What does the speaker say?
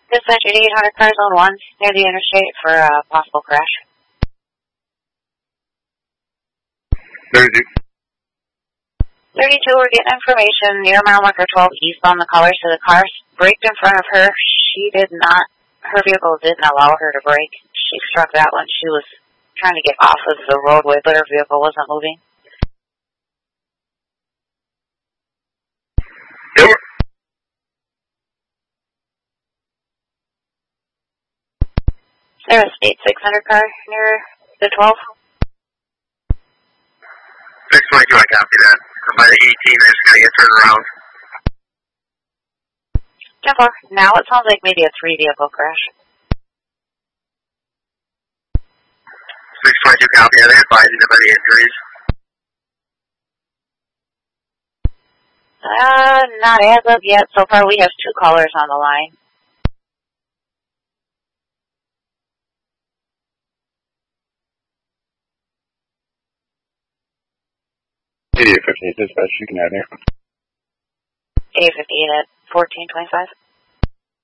Dispatch 8800 car zone 1 near the interstate for a possible crash. 32. 32, we're getting information near mile marker 12 eastbound. The caller said the car braked in front of her. Her vehicle didn't allow her to brake. She struck that when she was trying to get off of the roadway, but her vehicle wasn't moving. Yep. Is there a state 600 car near the 12? 622, I copy that. I'm by the 18, I just gotta get turned around. 10-4. Now it sounds like maybe a 3-vehicle crash. 622, copy that. Advising of any injuries. Not as of yet. So far we have 2 callers on the line. Idiot 58 dispatch, you can add here. 858 at 1425.